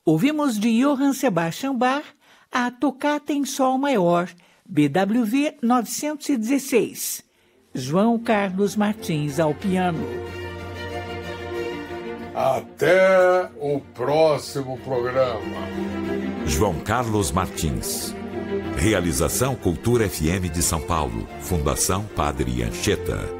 Ouvimos de Johann Sebastian Bach a Tocata em Sol Maior, BWV 916. João Carlos Martins ao piano. Até o próximo programa. João Carlos Martins. Realização Cultura FM de São Paulo. Fundação Padre Anchieta.